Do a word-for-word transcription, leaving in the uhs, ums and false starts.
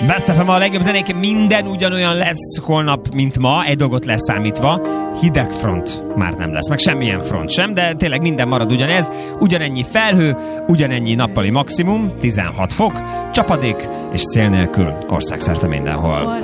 Best ef em a legjobb zenék, minden ugyanolyan lesz holnap, mint ma, egy dolgot leszámítva. Hideg front már nem lesz, meg semmilyen front sem, de tényleg minden marad ugyanez. Ugyanennyi felhő, ugyanennyi nappali maximum, tizenhat fok, csapadék és szél nélkül országszerte mindenhol.